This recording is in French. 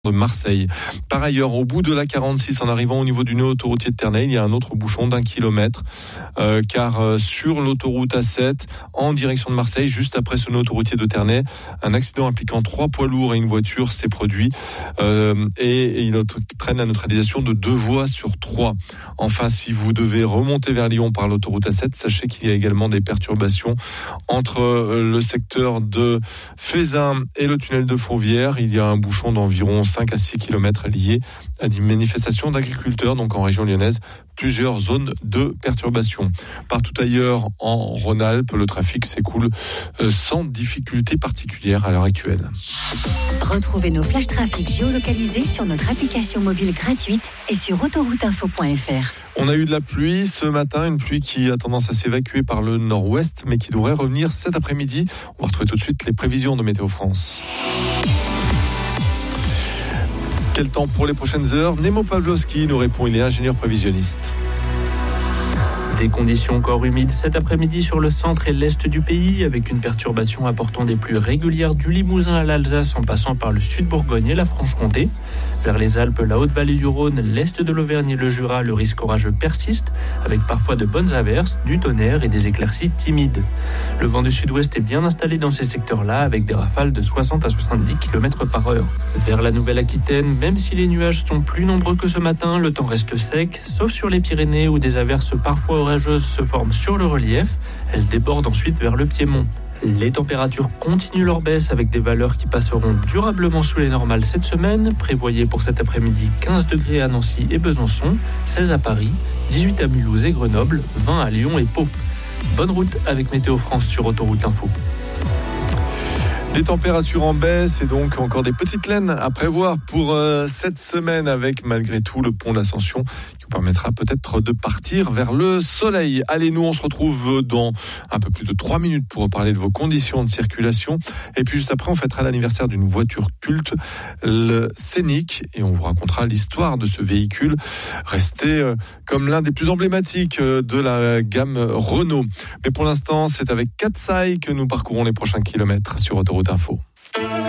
de Marseille. Par ailleurs, au bout de la 46, en arrivant au niveau du nœud autoroutier de Ternay, il y a un autre bouchon d'1 kilomètre, car sur l'autoroute A7, en direction de Marseille, juste après ce nœud autoroutier de Ternay, un accident impliquant 3 poids lourds et une voiture s'est produit, et il entraîne la neutralisation de 2 voies sur 3. Enfin, si vous devez remonter vers Lyon par l'autoroute A7, sachez qu'il y a également des perturbations entre le secteur de Fézin et le tunnel de Fourvière. Il y a un bouchon d'environ 5 à 6 km lié à des manifestations d'agriculteurs, donc en région lyonnaise, plusieurs zones de perturbation. Partout ailleurs en Rhône-Alpes, le trafic s'écoule sans difficulté particulière à l'heure actuelle. Retrouvez nos flash trafic géolocalisés sur notre application mobile gratuite et sur autorouteinfo.fr. On a eu de la pluie ce matin, une pluie qui a tendance à s'évacuer par le nord-ouest, mais qui devrait revenir cet après-midi. On va retrouver tout de suite les prévisions de Météo France. Quel temps pour les prochaines heures? Nemo Pavlovski nous répond, il est ingénieur prévisionniste. Des conditions encore humides cet après-midi sur le centre et l'est du pays, avec une perturbation apportant des pluies régulières du Limousin à l'Alsace en passant par le sud-Bourgogne et la Franche-Comté. Vers les Alpes, la Haute-Vallée du Rhône, l'est de l'Auvergne et le Jura, le risque orageux persiste, avec parfois de bonnes averses, du tonnerre et des éclaircies timides. Le vent du sud-ouest est bien installé dans ces secteurs-là, avec des rafales de 60 à 70 km par heure. Vers la Nouvelle-Aquitaine, même si les nuages sont plus nombreux que ce matin, le temps reste sec, sauf sur les Pyrénées où des averses parfois orageuses se forment sur le relief. Elles débordent ensuite vers le Piémont. Les températures continuent leur baisse avec des valeurs qui passeront durablement sous les normales cette semaine. Prévoyez pour cet après-midi 15 degrés à Nancy et Besançon, 16 à Paris, 18 à Mulhouse et Grenoble, 20 à Lyon et Pau. Bonne route avec Météo France sur Autoroute Info. Des températures en baisse et donc encore des petites laines à prévoir pour cette semaine, avec malgré tout le pont d'Ascension qui vous permettra peut-être de partir vers le soleil. Allez, nous on se retrouve dans un peu plus de 3 minutes pour parler de vos conditions de circulation. Et puis juste après, on fêtera l'anniversaire d'une voiture culte, le Scénic, et on vous racontera l'histoire de ce véhicule resté comme l'un des plus emblématiques de la gamme Renault. Mais pour l'instant, c'est avec Katsai que nous parcourons les prochains kilomètres sur Autoroute Info.